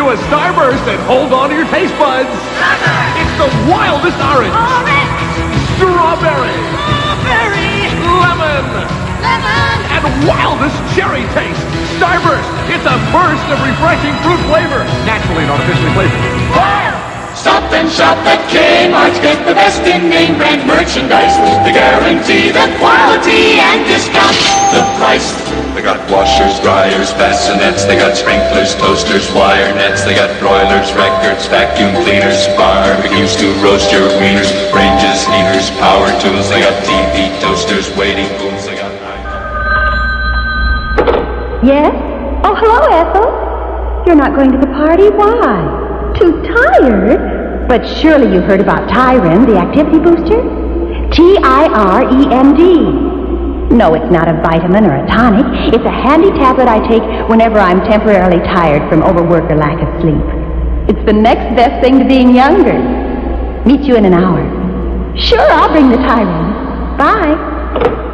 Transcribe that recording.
a starburst and hold on to your taste buds. It's the wildest orange. Strawberry. Lemon. And wildest cherry taste. Starburst. It's a burst of refreshing fruit flavor. Naturally and artificially flavored. Stop and shop at Kmart. Get the best in name brand merchandise. They guarantee the quality and discount. The price. They got washers, dryers, bassinets. They got sprinklers, toasters, wire nets. They got broilers, records, vacuum cleaners, barbecues to roast your wieners, ranges, heaters, power tools. They got TV, toasters, waiting pools. They got... Yes? Oh, hello, Ethel. You're not going to the party? Why? Too tired? But surely you heard about Tyrend, the activity booster? T-I-R-E-N-D. No, it's not a vitamin or a tonic. It's a handy tablet I take whenever I'm temporarily tired from overwork or lack of sleep. It's the next best thing to being younger. Meet you in an hour. Sure, I'll bring the Tyrend. Bye.